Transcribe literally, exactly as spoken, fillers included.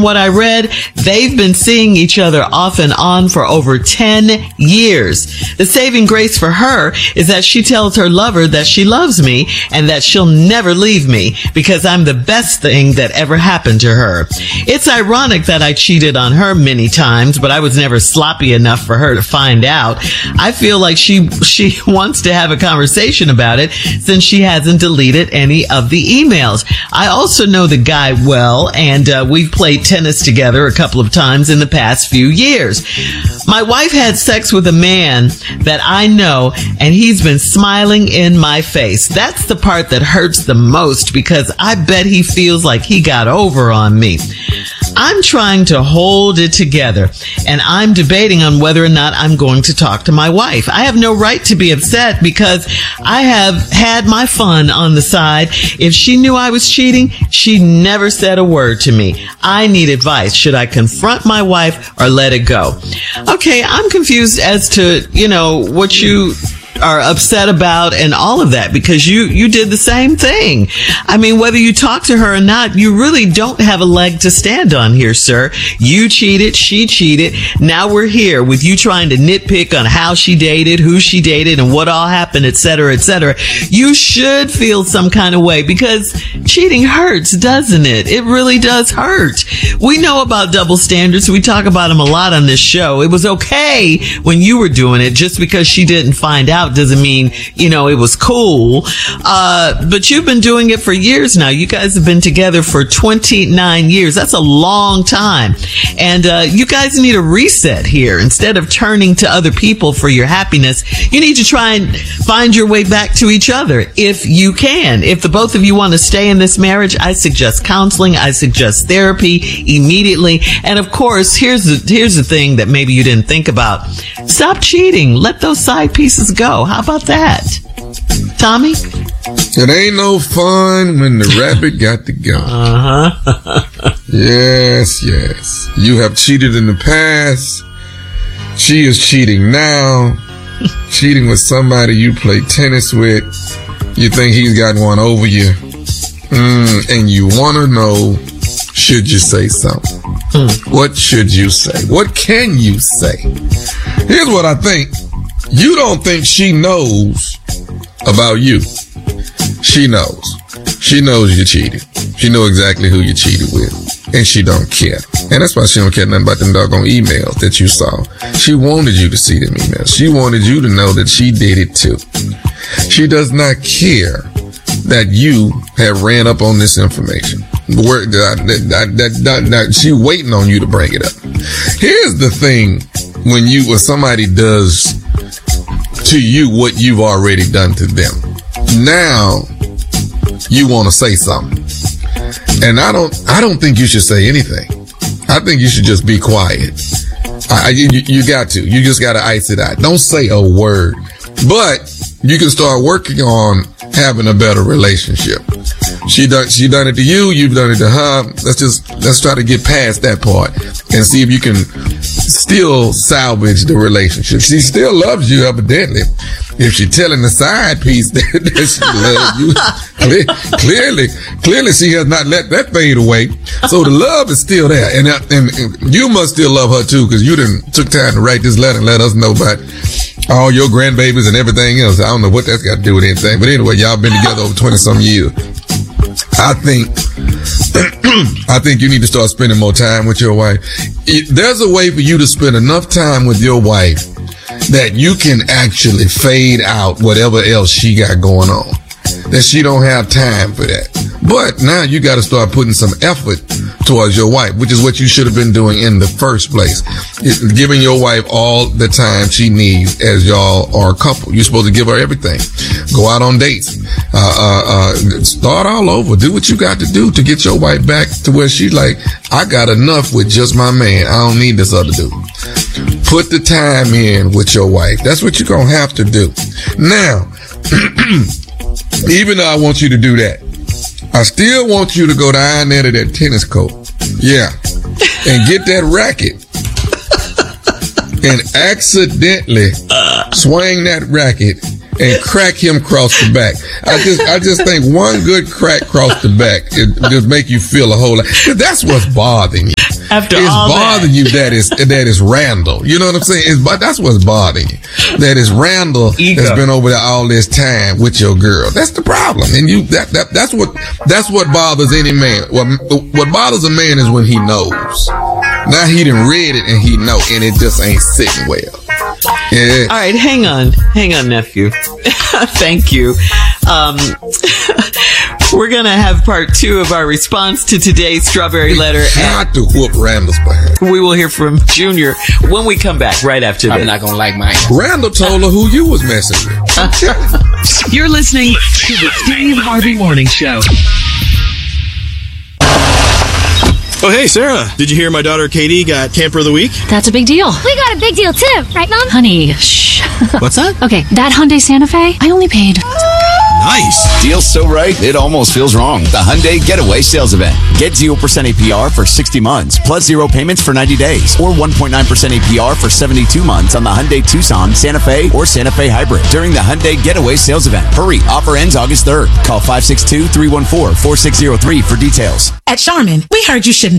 What I read, they've been seeing each other off and on for over ten years. The saving grace for her is that she tells her lover that she loves me and that she'll never leave me because I'm the best thing that ever happened to her. It's ironic that I cheated on her many times, but I was never sloppy enough for her to find out. I feel like she she wants to have a conversation about it since she hasn't deleted any of the emails. I also know the guy well, and uh, we've played tennis together a couple of times in the past few years. My wife had sex with a man that I know, and he's been smiling in my face. That's the part that hurts the most because I bet he feels like he got over on me. I'm trying to hold it together, and I'm debating on whether or not I'm going to talk to my wife. I have no right to be upset because I have had my fun on the side. If she knew I was cheating, she never said a word to me. I need advice. Should I confront my wife or let it go? Okay, I'm confused as to, you know, what you are upset about and all of that because you, you did the same thing. I mean, whether you talk to her or not, you really don't have a leg to stand on here, sir. You cheated. She cheated. Now we're here with you trying to nitpick on how she dated, who she dated, and what all happened, et cetera, et cetera. You should feel some kind of way because cheating hurts, doesn't it? It really does hurt. We know about double standards. We talk about them a lot on this show. It was okay when you were doing it. Just because she didn't find out doesn't mean, you know, it was cool. Uh, but you've been doing it for years now. You guys have been together for twenty-nine years. That's a long time. And, uh, you guys need a reset here. Instead of turning to other people for your happiness, you need to try and find your way back to each other if you can. If the both of you want to stay in this marriage, I suggest counseling. I suggest therapy immediately. And of course, here's the, here's the thing that maybe you didn't think about. Stop cheating. Let those side pieces go. How about that? Tommy? It ain't no fun when the rabbit got the gun. Uh-huh. Yes, yes. You have cheated in the past. She is cheating now. Cheating with somebody you play tennis with. You think he's got one over you. Mm, and you want to know, should you say something? Hmm. What should you say? What can you say? Here's what I think. You don't think she knows about you. She knows. She knows you cheated. She knows exactly who you cheated with. And she don't care. And that's why she don't care nothing about them doggone emails that you saw. She wanted you to see them emails. She wanted you to know that she did it too. She does not care that you have ran up on this information. Where, that, that, that, that, that, she waiting on you to bring it up. Here's the thing when you, when somebody does to you what you've already done to them. Now you want to say something. And I don't, I don't think you should say anything. I think you should just be quiet. I, you, you got to, you just got to ice it out. Don't say a word, but you can start working on having a better relationship. She done, she done it to you. You've done it to her. Let's just, let's try to get past that part and see if you can still salvage the relationship. She still loves you, evidently. If she's telling the side piece that, that she loves you, clear, clearly, clearly she has not let that fade away. So the love is still there. And, and, and you must still love her too, because you didn't took time to write this letter and let us know about all your grandbabies and everything else. I don't know what that's got to do with anything. But anyway, y'all been together over twenty some years. I think, I think you need to start spending more time with your wife. It, there's a way for you to spend enough time with your wife that you can actually fade out whatever else she got going on. That she don't have time for that. But now you got to start putting some effort towards your wife, which is what you should have been doing in the first place. It, giving your wife all the time she needs as y'all are a couple. You're supposed to give her everything. Go out on dates. Uh, uh, uh, start all over. Do what you got to do to get your wife back to where she's like, I got enough with just my man. I don't need this other dude. Put the time in with your wife. That's what you're going to have to do. Now, even though I want you to do that, I still want you to go down there to that tennis court. Yeah. And get that racket. And accidentally swing that racket and crack him across the back. I just, I just think one good crack across the back, it just make you feel a whole lot. That's what's bothering you. After it's all bothering that. you that is that is Randall. You know what I'm saying? It's, but that's what's bothering you. That is Randall Ego. that's been over there all this time with your girl. That's the problem. And you that, that that's what that's what bothers any man. What what bothers a man is when he knows. Now he done read it and he know, and it just ain't sitting well. Yeah. All right, hang on. Hang on, nephew. Thank you. Um, we're going to have part two of our response to today's Strawberry Letter. Got to whoop Randall's behind. We will hear from Junior when we come back right after this. I'm not going to like mine. Randall told her who you was messing with. You're listening to the Steve Harvey Morning Show. Oh, hey, Sarah. Did you hear my daughter Katie got Camper of the Week? That's a big deal. We got a big deal too, right, Mom? Honey, shh. What's that? Okay, that Hyundai Santa Fe, I only paid. Nice. Deal's so right, it almost feels wrong. The Hyundai Getaway Sales Event. Get zero percent A P R for sixty months, plus zero payments for ninety days, or one point nine percent A P R for seventy-two months on the Hyundai Tucson, Santa Fe, or Santa Fe Hybrid during the Hyundai Getaway Sales Event. Hurry, offer ends August third. Call five six two, three one four, four six zero three for details. At Charmin, we heard you shouldn't